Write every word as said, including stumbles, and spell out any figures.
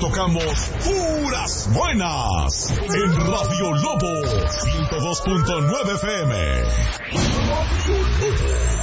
tocamos puras buenas en Radio Lobo ciento dos punto nueve F M. Radio Lobo.